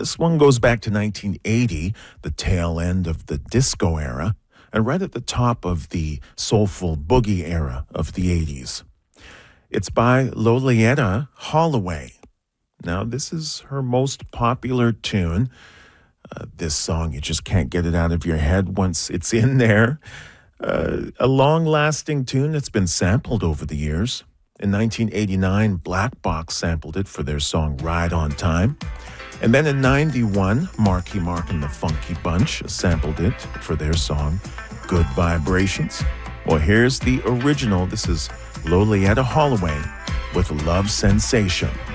This one goes back to 1980, the tail end of the disco era, and right at the top of the soulful boogie era of the 80s. It's by Loleatta Holloway. Now, this is her most popular tune. This song, you just can't get it out of your head once it's in there. A long-lasting tune that's been sampled over the years. In 1989, Black Box sampled it for their song Ride on Time. And then in 91, Marky Mark and the Funky Bunch sampled it for their song Good Vibrations. Well, here's the original. This is Loleatta Holloway with Love Sensation.